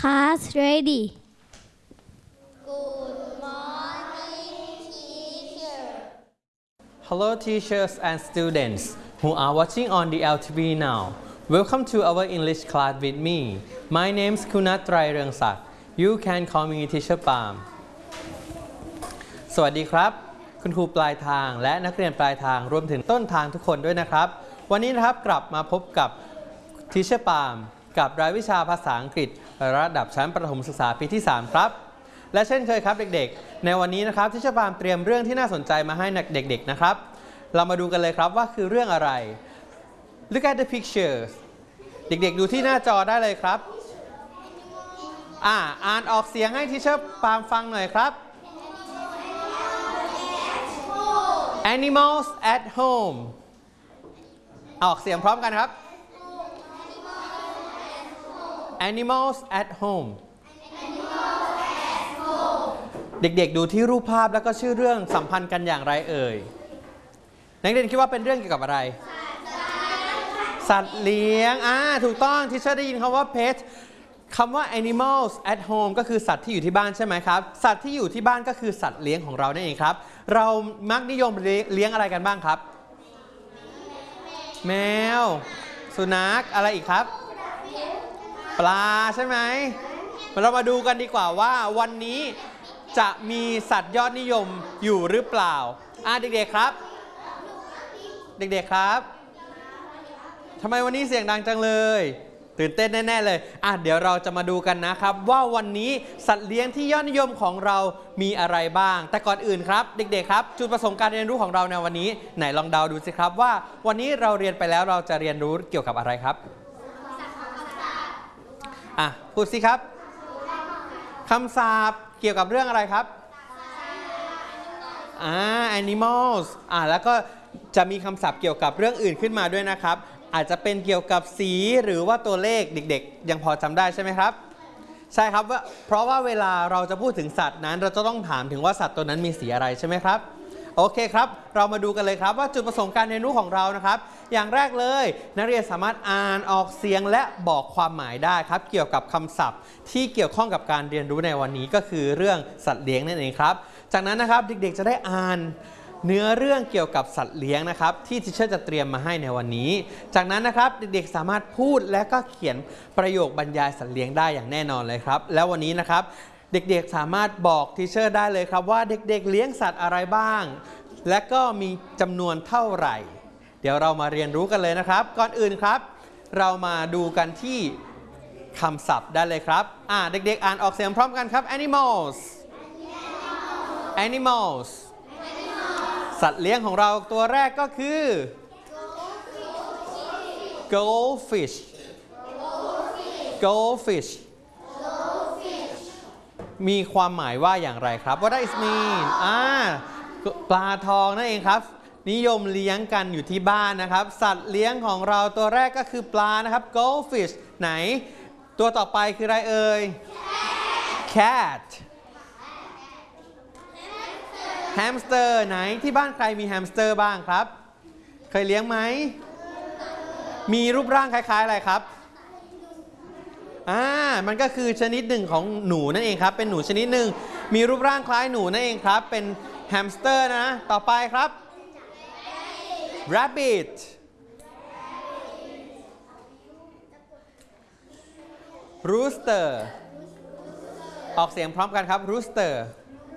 Class ready. Good morning, teacher. Hello teachers and students who are watching on the LTV now. Welcome to our English class with me. My name is Kunat Trai Reung Sak. You can call me Teacher Palm. สวัสดีครับคุณครูปลายทางและนักเรียนปลายทางรวมถึงต้นทางทุกคนด้วยนะครับวันนี้นะครับกลับมาพบกับ Teacher Palm กับรายวิชาภาษาอังกฤษระดับชั้นประถมศึกษาปีที่ 3 ครับและเช่นเคยครับเด็กๆในวันนี้นะครับTeacher Palmเตรียมเรื่องที่น่าสนใจมาให้เด็กๆนะครับเรามาดูกันเลยครับว่าคือเรื่องอะไร Look at the pictures เด็กๆดูที่หน้าจอได้เลยครับอ่านออกเสียงให้ Teacher Palm ฟังหน่อยครับAnimals at home ออกเสียงพร้อมกันครับ Animals at home เด็กๆดูที่รูปภาพแล้วก็ชื่อเรื่องสัมพันธ์กันอย่างไรเอ่ยนักเรียนคิดว่าเป็นเรื่องเกี่ยวกับอะไรสัตว์เลี้ยงถูกต้องที่ได้ยินคำว่า pet คำว่า animals at home ก็คือสัตว์ที่อยู่ที่บ้านใช่ไหมครับสัตว์ที่อยู่ที่บ้านก็คือสัตว์เลี้ยงของเรานั่นเองครับเรามักนิยมเลี้ยงอะไรกันบ้างครับแมวสุนัขอะไรอีกครับปลาใช่ไหมเรามาดูกันดีกว่าว่าวันนี้จะมีสัตว์ยอดนิยมอยู่หรือเปล่าเด็กๆครับเด็กๆครับทำไมวันนี้เสียงดังจังเลยตื่นเต้นแน่ๆเลยเดี๋ยวเราจะมาดูกันนะครับว่าวันนี้สัตว์เลี้ยงที่ยอดนิยมของเรามีอะไรบ้างแต่ก่อนอื่นครับเด็กๆครับจุดประสงค์การเรียนรู้ของเราในวันนี้ไหนลองเดาดูสิครับว่าวันนี้เราเรียนไปแล้วเราจะเรียนรู้เกี่ยวกับอะไรครับพูดสิครับคำศัพท์เกี่ยวกับเรื่องอะไรครับanimals แล้วก็จะมีคำศัพท์เกี่ยวกับเรื่องอื่นขึ้นมาด้วยนะครับอาจจะเป็นเกี่ยวกับสีหรือว่าตัวเลขเด็กๆยังพอจำได้ใช่ไหมครับใช่ครับเพราะว่าเวลาเราจะพูดถึงสัตว์นั้นเราจะต้องถามถึงว่าสัตว์ตัวนั้นมีสีอะไรใช่ไหมครับโอเคครับเรามาดูกันเลยครับว่าจุดประสงค์การเรียนรู้ของเรานะครับอย่างแรกเลยนักเรียนสามารถอ่านออกเสียงและบอกความหมายได้ครับเกี่ยวกับคำศัพท์ที่เกี่ยวข้องกับการเรียนรู้ในวันนี้ก็คือเรื่องสัตว์เลี้ยงนั่นเองครับจากนั้นนะครับเด็กๆจะได้อ่านเนื้อเรื่องเกี่ยวกับสัตว์เลี้ยงนะครับที่ทิเชอร์จะเตรียมมาให้ในวันนี้จากนั้นนะครับเด็กๆสามารถพูดและก็เขียนประโยคบรรยายสัตว์เลี้ยงได้อย่างแน่นอนเลยครับแล้ววันนี้นะครับเด็กๆสามารถบอกทิเชอร์ได้เลยครับว่าเด็กๆเลี้ยงสัตว์อะไรบ้างและก็มีจำนวนเท่าไหร่เดี๋ยวเรามาเรียนรู้กันเลยนะครับก่อนอื่นครับเรามาดูกันที่คำศัพท์ได้เลยครับเด็กๆอ่านออกเสียงพร้อมกันครับ animals สัตว์เลี้ยงของเราตัวแรกก็คือ goldfish มีความหมายว่าอย่างไรครับ What does it mean ปลาทองนั่นเองครับนิยมเลี้ยงกันอยู่ที่บ้านนะครับสัตว์เลี้ยงของเราตัวแรกก็คือปลานะครับ goldfish ไหนตัวต่อไปคืออะไรเอ่ย catแฮมสเตอร์ไหนที่บ้านใครมีแฮมสเตอร์บ้างครับเคยเลี้ยงไหมมีรูปร่างคล้ายๆอะไรครับมันก็คือชนิดหนึ่งของหนูนั่นเองครับเป็นหนูชนิดหนึ่งมีรูปร่างคล้ายหนูนั่นเองครับเป็นแฮมสเตอร์นะต่อไปครับ rabbit รูสเตอร์ออกเสียงพร้อมกันครับรูสเตอร์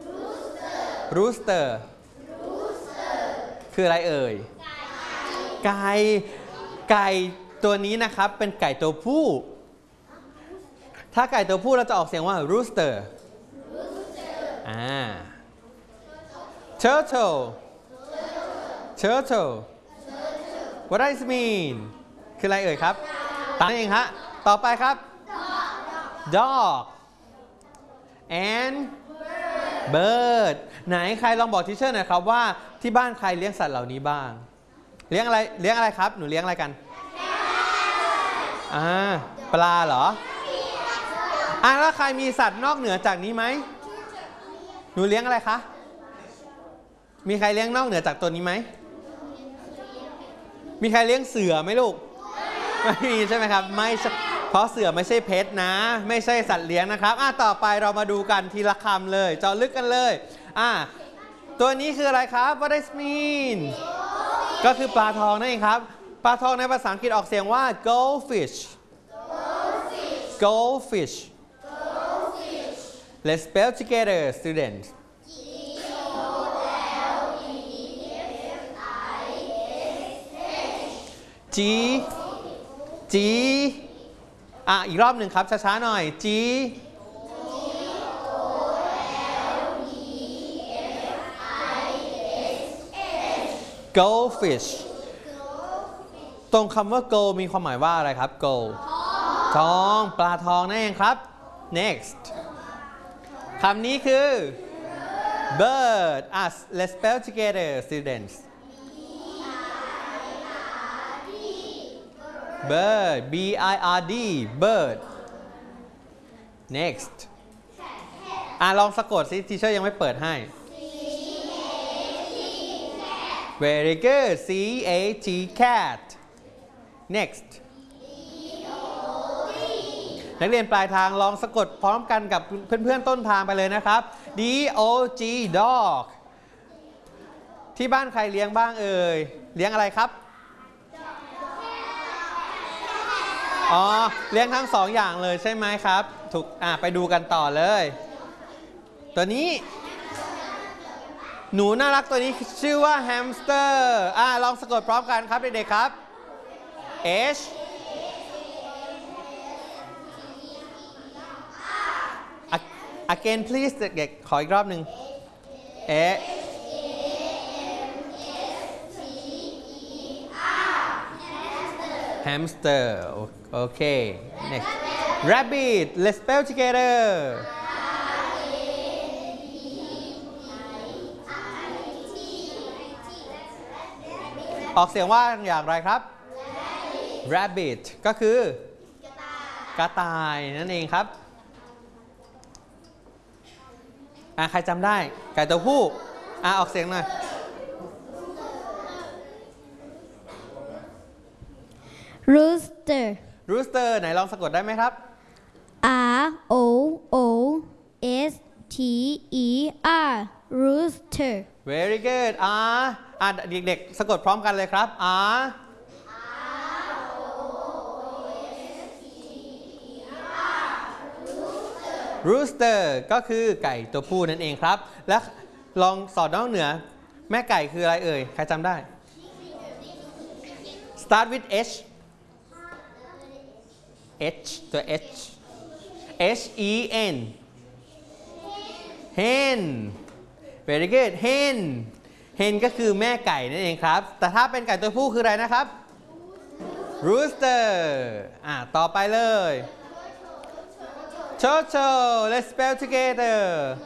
คืออะไรเอ่ยไก่ตัวนี้นะครับเป็นไก่ตัวผู้ถ้าไก่ตัวผู้เราจะออกเสียงว่า rooster turtle what does it mean คืออะไรเอ่ยครับตามนั่นเองฮะต่อไปครับ dog and bird ไหนใครลองบอกทีเชอร์หน่อยครับว่าที่บ้านใครเลี้ยงสัตว์เหล่านี้บ้างเลี้ยงอะไรครับหนูเลี้ยงอะไรกันปลาเหรอแล้วใครมีสัตว์นอกเหนือจากนี้ไหมหนูเลี้ยงอะไรคะมีใครเลี้ยงนอกเหนือจากตัวนี้ไหมมีใครเลี้ยงเสือไหมลูก ไม่มีใช่ไหมครับไม่เพราะเสือไม่ใช่เพชรนะไม่ใช่สัตว์เลี้ยงนะครับต่อไปเรามาดูกันทีละคำเลยเจาะลึกกันเลยตัวนี้คืออะไรครับ What does it mean ก็คือปลาทองนั่นเองครับปลาทองในภาษาอังกฤษออกเสียงว่า goldfish goldfish Let's spell together students G G อีกรอบหนึ่งครับช้าๆหน่อย G goldfish ตรงคำว่า gold มีความหมายว่าอะไรครับ gold ทองปลาทองนั่นเองครับ next คำนี้คือ bird let's spell together students bird B I R D bird next ลองสะกดสิทีเชอร์ยังไม่เปิดให้ very good C A T cat next นักเรียนปลายทางลองสะกดพร้อมกันกับเพื่อนๆต้นทางไปเลยนะครับ D O G dog ที่บ้านใครเลี้ยงบ้างเอ่ยเลี้ยงอะไรครับเลี้ยงทั้งสองอย่างเลยใช่ไหมครับถูกไปดูกันต่อเลยตัวนี้หนูน่ารักตัวนี้ชื่อว่าแฮมสเตอร์ลองสะกดพร้อมกันครับเด็กๆครับ H again please เด็กๆขออีกรอบหนึ่ง hamster okay next rabbit let's spell together ออกเสียงว่าอย่างไรครับ rabbit ก็คือกระต่ายนั่นเองครับใครจำได้ไก่ตัวผู้ออกเสียงหน่อย rooster rooster ไหนลองสะกดได้ไหมครับ R O O S T E R rooster very goodเด็กๆสะกดพร้อมกันเลยครับ R rooster ก็คือไก่ตัวผู้นั่นเองครับและลองสอดน้องเหนือแม่ไก่คืออะไรเอ่ยใครจำได้ start with Hตัว H H E N hen very good hen ก็คือแม่ไก่นั่นเองครับแต่ถ้าเป็นไก่ตัวผู้คืออะไรนะครับ rooster ต่อไปเลย turtle let's spell together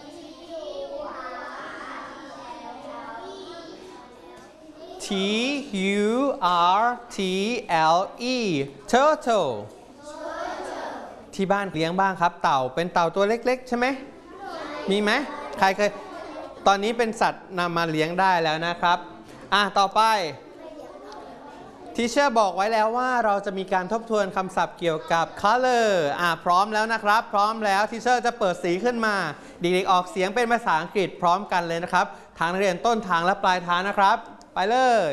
T U R T L E turtle ที่บ้านเลี้ยงบ้างครับเต่าเป็นเต่าตัวเล็กๆใช่ไหมมีไหมใครเคยตอนนี้เป็นสัตว์นำมาเลี้ยงได้แล้วนะครับต่อไปทีเชอร์บอกไว้แล้วว่าเราจะมีการทบทวนคำศัพท์เกี่ยวกับ color พร้อมแล้วนะครับพร้อมแล้วทีเชอร์จะเปิดสีขึ้นมาเด็กๆออกเสียงเป็นภาษาอังกฤษพร้อมกันเลยนะครับทางนักเรียนต้นทางและปลายทางนะครับไปเลย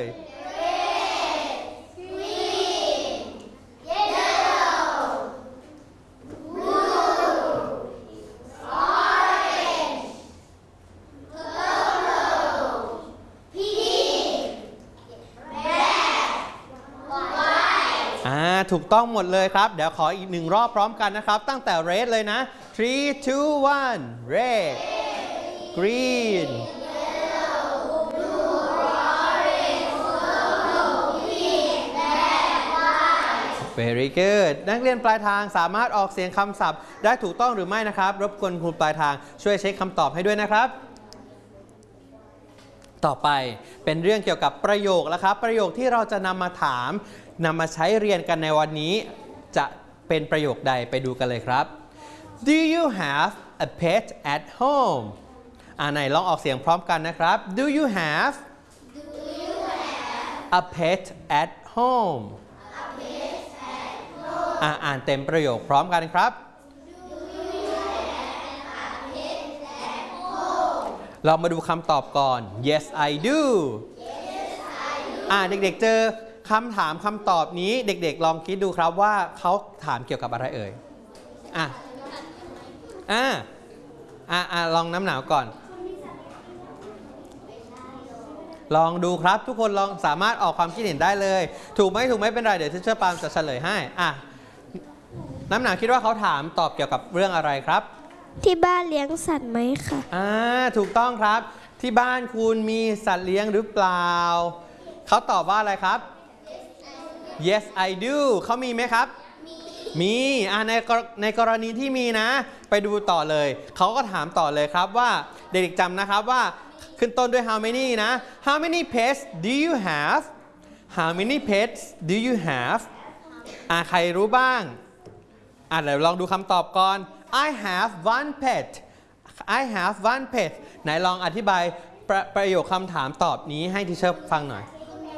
ถูกต้องหมดเลยครับเดี๋ยวขออีกหนึ่งรอบพร้อมกันนะครับตั้งแต่ red เลยนะ3 2 1 red green very good นักเรียนปลายทางสามารถออกเสียงคำศัพท์ได้ถูกต้องหรือไม่นะครับรบกวนครูปลายทางช่วยเช็คคำตอบให้ด้วยนะครับต่อไปเป็นเรื่องเกี่ยวกับประโยคแล้วครับประโยคที่เราจะนำมาถามนำมาใช้เรียนกันในวันนี้จะเป็นประโยคใดไปดูกันเลยครับ Do you have a pet at home ไหนลองออกเสียงพร้อมกันนะครับ Do you have a pet at home อ่านเต็มประโยคพร้อมกันครับเรามาดูคำตอบก่อน yes I do เด็กๆเจอคำถามคำตอบนี้เด็กๆลองคิดดูครับว่าเขาถามเกี่ยวกับอะไรเอ่ยลองน้ำหนาวก่อนลองดูครับทุกคนลองสามารถออกความคิดเห็นได้เลยถูกไหมเป็นไรเดี๋ยวทิเชอร์ปาล์มจะเฉลยให้น้ำหนาวคิดว่าเขาถามตอบเกี่ยวกับเรื่องอะไรครับที่บ้านเลี้ยงสัตว์ไหมคะถูกต้องครับที่บ้านคุณมีสัตว์เลี้ยงหรือเปล่าเขาตอบว่าอะไรครับ yes I do เขามีไหมครับมีในกรณีที่มีนะไปดูต่อเลยเขาก็ถามต่อเลยครับว่าเด็กๆจำนะครับว่าขึ้นต้นด้วย how many นะ how many pets do you have how many pets do you have ใครรู้บ้างเดี๋ยวลองดูคำตอบก่อน I have one pet I have one pet ไหนลองอธิบายประโยคคำถามตอบนี้ให้ทีเชอร์ฟังหน่อย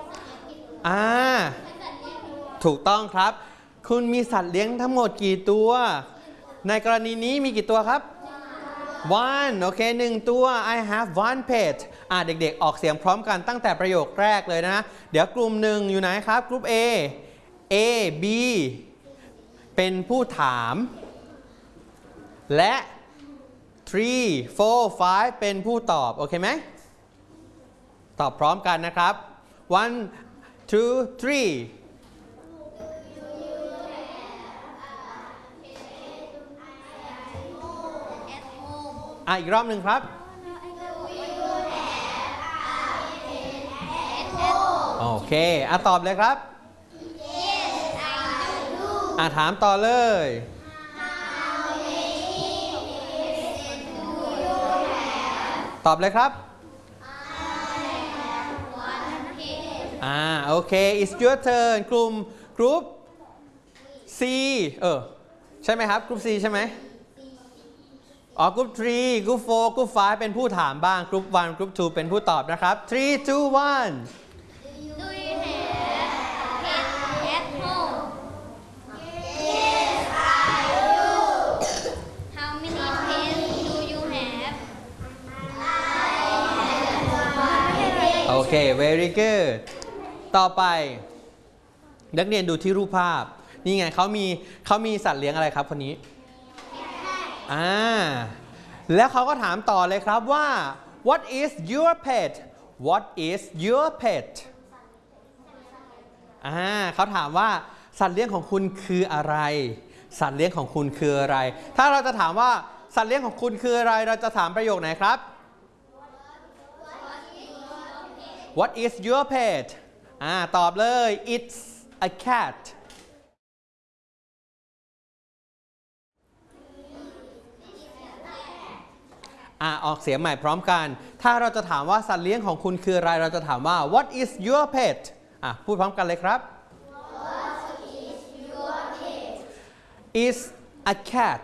ถูกต้องครับคุณมีสัตว์เลี้ยงทั้งหมดกี่ตัวในกรณีนี้มีกี่ตัวครับ one โอเค1ตัว I have one pet เด็กๆออกเสียงพร้อมกันตั้งแต่ประโยคแรกเลยนะเดี๋ยวกลุ่มหนึ่งอยู่ไหนครับกลุ่ม A B เป็นผู้ถามและ3 4 5เป็นผู้ตอบโอเคไหมตอบพร้อมกันนะครับ 1 2 3อีกรอบหนึ่งครับโอเคตอบเลยครับถามต่อเลยตอบเลยครับโอเค it's your turn กรุ๊ป C ใช่ไหมครับกรุ๊ป C ใช่ไหมกรุ๊ป3กรุ๊ป4กรุ๊ป5เป็นผู้ถามบ้างกรุ๊ป1กรุ๊ป2เป็นผู้ตอบนะครับ3 2 1 Do you have pets at home? Yes, I do. How many pets do you have? โอเค very good ต่อไปนักเรียนดูที่รูปภาพนี่ไงเขามีสัตว์เลี้ยงอะไรครับคนนี้แล้วเขาก็ถามต่อเลยครับว่า what is your pet what is your pet เขาถามว่าสัตว์เลี้ยงของคุณคืออะไรสัตว์เลี้ยงของคุณคืออะไรถ้าเราจะถามว่าสัตว์เลี้ยงของคุณคืออะไรเราจะถามประโยคไหนครับ what is your pet ตอบเลย it's a catออกเสียงใหม่พร้อมกันถ้าเราจะถามว่าสัตว์เลี้ยงของคุณคืออะไรเราจะถามว่า what is your pet พูดพร้อมกันเลยครับ What is your pet? is a cat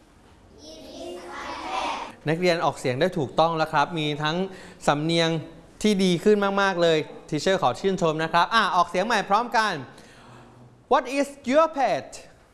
นักเรียนออกเสียงได้ถูกต้องแล้วครับมีทั้งสำเนียงที่ดีขึ้นมากๆเลยทีเชอร์ขอชื่นชมนะครับออกเสียงใหม่พร้อมกัน what is your pet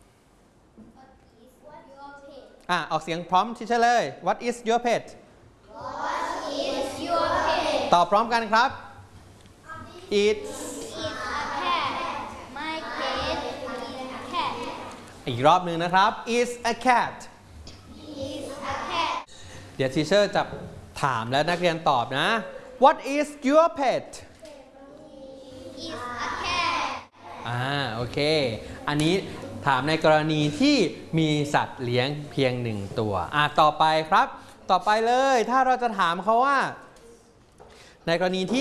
ออกเสียงพร้อมที่เฉลย What is your pet What is your pet? ตอบพร้อมกันครับ It's a cat. My pet is a cat. อีกรอบหนึ่งนะครับ It's a cat. Is a cat. เดี๋ยวทีเชอร์จะถามและนักเรียนตอบนะ What is your pet Is a cat. โอเคอันนี้ถามในกรณีที่มีสัตว์เลี้ยงเพียง1ตัวต่อไปครับต่อไปเลยถ้าเราจะถามเขาว่าในกรณีที่